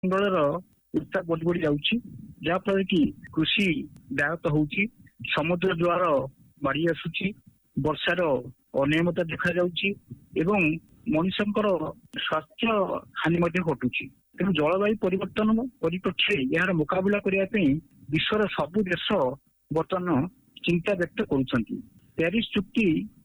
ମଣ୍ଡଳର ଉତ୍ତାପ ବଢି ବଢି ଯାଉଛି, ଯାହାଫଳରେ କି କୃଷି ବ୍ୟାହତ ହଉଛି, ସମୁଦ୍ର ଜୁଆର ବାଢି ଆସୁଛି, ବର୍ଷାର ଅନିୟମିତତା ଦେଖାଯାଉଛି ଏବଂ ମଣିଷଙ୍କର ସ୍ୱାସ୍ଥ୍ୟ ହାନି ମଧ୍ୟ ଘଟୁଛି। ତେଣୁ ଜଳବାୟୁ ପରିବର୍ତ୍ତନ ପରିପ୍ରେକ୍ଷୀରେ ଏହାର ମୁକାବିଲା କରିବା ପାଇଁ ବିଶ୍ୱର ସବୁ ଦେଶ ବର୍ତ୍ତମାନ ଚିନ୍ତା ବ୍ୟକ୍ତ କରୁଛନ୍ତି। ପ୍ୟାରିସ ଚୁକ୍ତି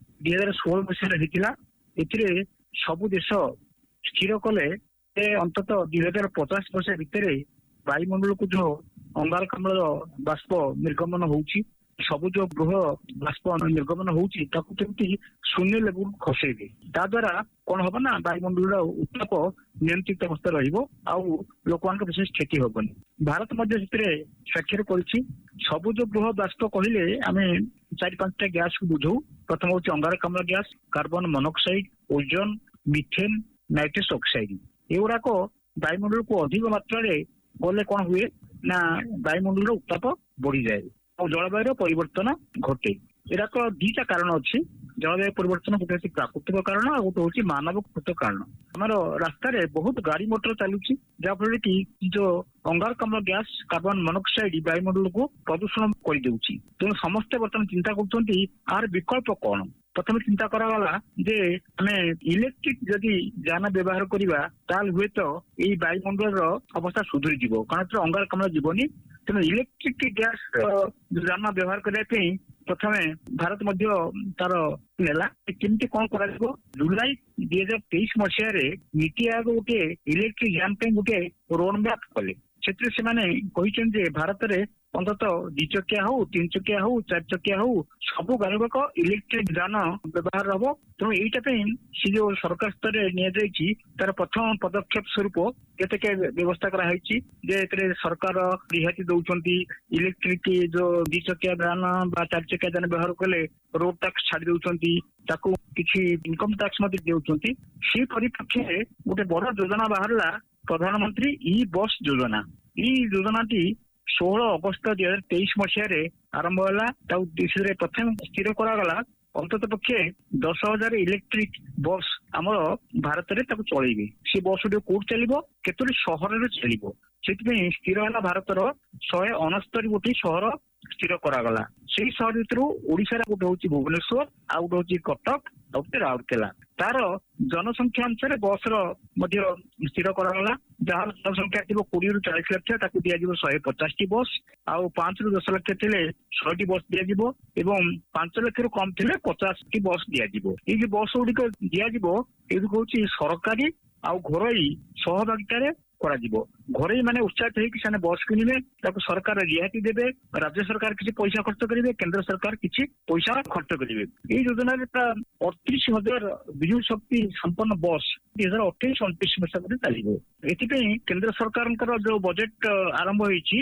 2016 ମସିହାରେ ହେଇଥିଲା। ଏଥିରେ ସବୁ ଦେଶ ସ୍ଥିର କଲେ ଅନ୍ତତଃ 2050 ବର୍ଷ ଭିତରେ ବାୟୁମଣ୍ଡଳକୁ ଯୋଉ ଅଙ୍ଗାରକାମ୍ଳର ବାଷ୍ପ ନିର୍ଗମନ ହଉଛି, ସବୁଜ ଗୃହ ବାଷ୍ପ ନିର୍ଗମନ ହଉଛି, ତାକୁ କେମିତି ଶୂନ୍ୟ ଲେବୁଲ ଖସେଇବେ। ତା ଦ୍ଵାରା କଣ ହବ ନା ବାୟୁମଣ୍ଡଳର ଉତ୍ତାପ ନିୟନ୍ତ୍ରିତ ଅବସ୍ଥା ରହିବ, ଆଉ ଲୋକମାନଙ୍କ ବିଶେଷ କ୍ଷତି ହବନି। ଭାରତ ମଧ୍ୟ ସେଥିରେ ସ୍ୱାକ୍ଷର କରିଛି। ସବୁଜ ଗୃହ ବାଷ୍ପ କହିଲେ ଆମେ 4-5ଟା ଗ୍ୟାସକୁ ବୁଝଉ। ପ୍ରଥମ ହଉଛି ଅଙ୍ଗାରକାମ୍ଳ gas, carbon monoxide, ozone, methane, nitrous oxide. ଏଗୁଡାକ ବାୟୁମଣ୍ଡଳକୁ ଅଧିକ ମାତ୍ରାରେ ଗଲେ କଣ ହୁଏ ନା ବାୟୁମଣ୍ଡଳର ଉତ୍ତାପ ବଢିଯାଏ ଆଉ ଜଳବାୟୁର ପରିବର୍ତ୍ତନ ଘଟେ। ଏରାକ 2ଟା କାରଣ ଅଛି ଜଳବାୟୁ ପରିବର୍ତ୍ତନ। ଗୋଟେ ହଉଛି ପ୍ରାକୃତିକ କାରଣ, ଆଉ ଗୋଟେ ହଉଛି ମାନବ କୃତ କାରଣ। ଆମର ରାସ୍ତାରେ ବହୁତ ଗାଡି ମଟର ଚାଲୁଛି, ଯାହାଫଳରେ କି ଯୋଉ ଅଙ୍ଗାରକାମ୍ଳ ଗ୍ୟାସ, କାର୍ବନ ମନୋକ୍ସାଇଡ ବାୟୁମଣ୍ଡଳକୁ ପ୍ରଦୂଷଣ କରିଦେଉଛି। ତେଣୁ ସମସ୍ତେ ବର୍ତ୍ତମାନ ଚିନ୍ତା କରୁଛନ୍ତି ଆର ବିକଳ୍ପ କଣ। ପ୍ରଥମେ ଚିନ୍ତା କରାଗଲା ଯେ ଆମେ ଇଲେକ୍ଟ୍ରିକ ଯଦି ଯାନ ବ୍ୟବହାର କରିବା ତାହେଲେ ହୁଏତ ଏଇ ବାୟୁମଣ୍ଡଳର ଅବସ୍ଥା ସୁଧୁରିଯିବ, କାରଣ ଏଥିରେ ଅଙ୍ଗାରକାମ୍ଳ ଯିବନି। ତେଣୁ ଇଲେକ୍ଟ୍ରିକ ଗ୍ୟାସ ଯାନ ବ୍ୟବହାର କରିବା ପାଇଁ ପ୍ରଥମେ ଭାରତ ମଧ୍ୟ ତାର ନେଲା। କେମିତି କଣ କରାଯିବ? ଜୁଲାଇ 2023 ମସିହାରେ ନୀତି ଆୟୋଗ ଗୋଟେ ଇଲେକ୍ଟ୍ରିକ ଯାନ ପାଇଁ ଗୋଟେ ରୋଡ ମ୍ୟାପ କଲେ। ସେଥିରେ ସେମାନେ କହିଛନ୍ତି ଯେ ଭାରତରେ ଅନ୍ତତଃ 2 ଚକିଆ ହଉ, 3 ଚକିଆ ହଉ, 4 ଚକିଆ ହଉ, ସବୁ ଗାଡି ଗୁଡାକ ଇଲେକ୍ଟ୍ରିକ ଯାନ ବ୍ୟବହାର ହବ। ତେଣୁ ଏଇଟା ପାଇଁ ସେ ଯୋଉ ସରକାର ସ୍ତରରେ ନିଆଯାଇଛି ତାର ପ୍ରଥମ ପଦକ୍ଷେପ ସ୍ୱରୂପ କେତେ ବ୍ୟବସ୍ଥା କରାଯାଇଛି ଯେ ଏଥିରେ ସରକାର ରିହାତି ଦଉଛନ୍ତି। ଇଲେକ୍ଟ୍ରିକ ଯୋଉ 2 ଚକିଆ ଯାନ ବା 4 ଚକିଆ ଯାନ ବ୍ୟବହାର କଲେ ରୋଡ ଟାକ୍ସ ଛାଡି ଦଉଛନ୍ତି, ତାକୁ କିଛି ଇନକମ ଟାକ୍ସ ମଧ୍ୟ ଦେଉଛନ୍ତି। ସେ ପରିପ୍ରେକ୍ଷୀରେ ଗୋଟେ ବଡ ଯୋଜନା ବାହାରିଲା, ପ୍ରଧାନମନ୍ତ୍ରୀ ଇ ବସ୍ ଯୋଜନା। ଏଇ ଯୋଜନାଟି 16 ଅଗଷ୍ଟ 2023 ମସିହାରେ ଆରମ୍ଭ ହେଲା। ତାକୁ ଦେଶରେ ପ୍ରଥମେ ସ୍ଥିର କରାଗଲା ଅନ୍ତତ ପକ୍ଷେ 10,000 ଇଲେକ୍ଟ୍ରିକ ବସ୍ ଆମର ଭାରତରେ ତାକୁ ଚଳେଇବେ। ସେ ବସ୍ ଗୁଡିକ କୋଉଠି ଚାଲିବ, କେତୋଟି ସହରରେ ଚାଲିବ। ସେଥିପାଇଁ ସ୍ଥିର ହେଲା ଭାରତର 169 ଗୋଟି ସହର ସ୍ଥିର କରାଗଲା। ସେଇ ସହର ଭିତରୁ ଓଡିଶାରେ ଗୋଟେ ହଉଛି ଭୁବନେଶ୍ୱର, ଆଉ ଗୋଟେ ହଉଛି କଟକ, ଆଉ ଗୋଟେ ରାଉରକେଲା। ତାର ଜନସଂଖ୍ୟା ଅନୁସାରେ ବସ ର ମଧ୍ୟ ସ୍ଥିର କରାଗଲା। ଯାହାର ଜନସଂଖ୍ୟା ଥିବ 20 ରୁ 40 ଲକ୍ଷ ତାକୁ ଦିଆଯିବ 150ଟି ବସ୍, ଆଉ 5 ରୁ 10 ଲକ୍ଷ ଥିଲେ 100ଟି ବସ୍ ଦିଆଯିବ, ଏବଂ 5 ଲକ୍ଷରୁ କମ ଥିଲେ 50ଟି ବସ୍ ଦିଆଯିବ। ଏଇ ଯୋଉ ବସ୍ ଗୁଡିକ ଦିଆଯିବ ଏଇଠି ହଉଛି ସରକାରୀ ଆଉ ଘରୋଇ ସହଭାଗିତାରେ କରାଯିବ। ଘରୋଇ ମାନେ ଉତ୍ସାହିତ ହେଇକି ସେମାନେ ବସ୍ କିଣିବେ, ତାକୁ ସରକାର ରିହାତି ଦେବେ, ରାଜ୍ୟ ସରକାର କିଛି ପଇସା ଖର୍ଚ୍ଚ କରିବେ, କେନ୍ଦ୍ର ସରକାର କିଛି ପଇସା ଖର୍ଚ୍ଚ କରିବେ। ଏଇ ଯୋଜନାରେ ପ୍ରାୟ 38,000 ବିଜୁଳି ଶକ୍ତି ସମ୍ପନ୍ନ ବସ୍ 2028-29 ମସିହା ମଧ୍ୟରେ ଚାଲିବ। ଏଥିପାଇଁ କେନ୍ଦ୍ର ସରକାରଙ୍କର ଯୋଉ ବଜେଟ ଆରମ୍ଭ ହେଇଛି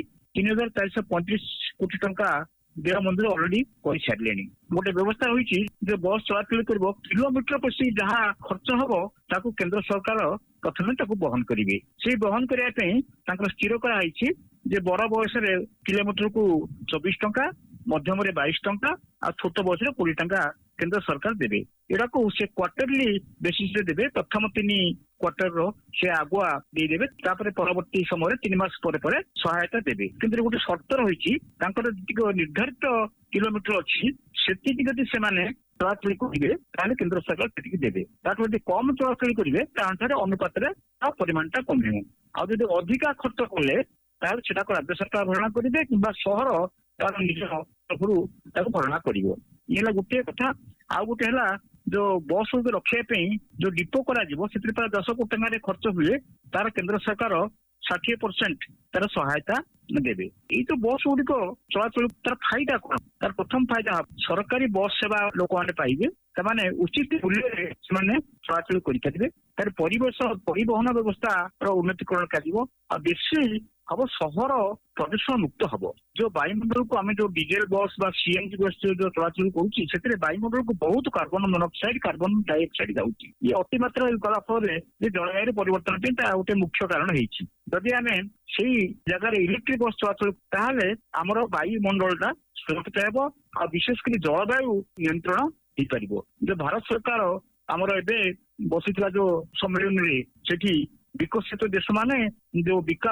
3,435 କୋଟି ଟଙ୍କା ଦେୟ ମଞ୍ଜୁର ଅଲରେଡି କରିସାରିଲେଣି। ଗୋଟେ ବ୍ୟବସ୍ଥା ହୋଇଛି ଯେ ବସ୍ ଚଳାଚଳ କରିବ, କିଲୋମିଟର ପ୍ରତି ଯାହା ଖର୍ଚ୍ଚ ହବ ତାକୁ କେନ୍ଦ୍ର ସରକାର ପ୍ରଥମେ ତାକୁ ବହନ କରିବେ। ସେଇ ବହନ କରିବା ପାଇଁ ତାଙ୍କର ସ୍ଥିର କରାଯାଇଛି ଯେ ବଡ ବୟସରେ କିଲୋମିଟରକୁ 24 ଟଙ୍କା, ମଧ୍ୟମରେ 22 ଟଙ୍କା, ଆଉ ଛୋଟ ବୟସରେ 20 ଟଙ୍କା କେନ୍ଦ୍ର ସରକାର ଦେବେ। ଏଟାକୁ ସେ କ୍ୱାର୍ଟରଲି ବେସିସରେ ଦେବେ। ପ୍ରଥମ 3 କ୍ୱାର୍ଟରର ସେ ଆଗୁଆ ଦେଇଦେବେ, ତାପରେ ପରବର୍ତ୍ତୀ ସମୟରେ 3 ମାସ ପରେ ପରେ ସହାୟତା ଦେବେ। କିନ୍ତୁ ଗୋଟେ ସର୍ତ୍ତ ରହିଛି, ତାଙ୍କର ଯେତିକି ନିର୍ଦ୍ଧାରିତ କିଲୋମିଟର ଅଛି ସେତିକି ଯଦି ସେମାନେ ଚଳାଚଳି କରିବେ ତାହେଲେ କେନ୍ଦ୍ର ସରକାର ସେତିକି ଦେବେ। ତାଠୁ ଯଦି କମ ଚଳାଚଳି କରିବେ ତା ଅନୁସାରେ ଅନୁପାତରେ ତା ପରିମାଣଟା କମିବ। ଆଉ ଯଦି ଅଧିକା ଖର୍ଚ୍ଚ କଲେ ତାହେଲେ ସେଟାକୁ ରାଜ୍ୟ ସରକାର ଭରଣା କରିବେ କିମ୍ବା ସହର ତାର ନିଜ ତରଫରୁ ତାକୁ ଭରଣା କରିବ। ଇଏ ହେଲା ଗୋଟିଏ କଥା। ଆଉ ଗୋଟେ ହେଲା ଯୋଉ ବସ୍ ଗୁଡିକ ରଖିବା ପାଇଁ ଯୋଉ ଡିପୋ କରାଯିବ ସେଥିରେ ପ୍ରାୟ 10 କୋଟି ଟଙ୍କାରେ ଖର୍ଚ୍ଚ ହୁଏ। ତାର କେନ୍ଦ୍ର ସରକାର 60% ତାର ସହାୟତା ଦେବେ। ଏଇ ଯୋଉ ବସ୍ ଗୁଡିକ ଚଳାଚଳ ତାର ଫାଇଦା କଣ? ତାର ପ୍ରଥମ ଫାଇଦା ସରକାରୀ ବସ୍ ସେବା ଲୋକମାନେ ପାଇବେ, ସେମାନେ ଉଚିତ ମୂଲ୍ୟରେ ସେମାନେ ଚଳାଚଳ କରିପାରିବେ। ତାର ପରିବେଶ ପରିବହନ ବ୍ୟବସ୍ଥାର ଉନ୍ନତିକରଣ କରାଯିବ, ଆଉ ବେଶୀ ହବ ସହର ପ୍ରଦୂଷଣ ମୁକ୍ତ ହବ। ଯୋଉ ବାୟୁମଣ୍ଡଳକୁ ଆମେ ଯୋଉ ଡିଜେଲ ବସ୍ ବା ସିଏନଜି ବସ୍ ଯୋଉ ଚଳାଚଳ କରୁଛି ସେଥିରେ ବାୟୁମଣ୍ଡଳକୁ ବହୁତ କାର୍ବନ ମନୋକ୍ସାଇଡ, କାର୍ବନ ଡାଇଅକ୍ସାଇଡ ଯାଉଛି। ଇଏ ଅତିମାତ୍ରା ଗଲା ଫଳରେ ଯେ ଜଳବାୟୁ ପରିବର୍ତ୍ତନ ପାଇଁ ତା ଗୋଟେ ମୁଖ୍ୟ କାରଣ ହେଇଛି। ଯଦି ଆମେ ସେଇ ଜାଗାରେ ଇଲେକ୍ଟ୍ରିକ ବସ୍ ଚଳାଚଳ ତାହେଲେ ଆମର ବାୟୁମଣ୍ଡଳଟା ସୁରକ୍ଷିତ ହେବ, ଆଉ ବିଶେଷ କରି ଜଳବାୟୁ ନିୟନ୍ତ୍ରଣ ହେଇପାରିବ। ଯୋଉ ଭାରତ ସରକାର ଆମର ଏବେ ବସିଥିବା ଯୋଉ ସମ୍ମିଳନୀରେ ସେଠି ବିକଶିତ ଦେଶ ମାନେ ଯୋଉ ବିକାଶ